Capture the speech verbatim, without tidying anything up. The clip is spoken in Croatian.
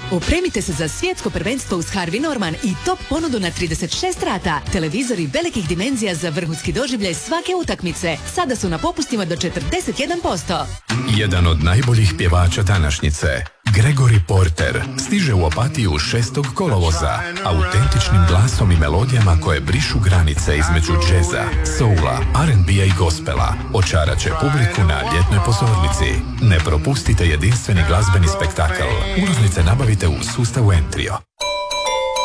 Opremite se za svjetsko prvenstvo uz Harvey Norman i top ponudu na trideset šest rata. Televizori velikih dimenzija za vrhunski doživljaj svake utakmice. Sada su na popustima do četrdeset jedan posto. Jedan od najboljih pjevača današnjice, Gregory Porter, stiže u Opatiju šestog kolovoza, autentičnim glasom i melodijama koje brišu granice između džeza, soula, ar and bea i gospela. Očarat će publiku na ljetnoj pozornici. Ne propustite jedinstveni glazbeni spektakl. Ulaznice nabavite u sustavu Entrio.